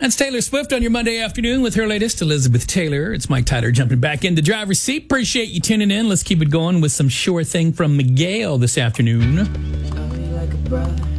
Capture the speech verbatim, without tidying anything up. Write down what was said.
That's Taylor Swift on your Monday afternoon with her latest, Elizabeth Taylor. It's Mike Tyler jumping back in the driver's seat. Appreciate you tuning in. Let's keep it going with some Sure Thing from Miguel this afternoon. Love you like a brother.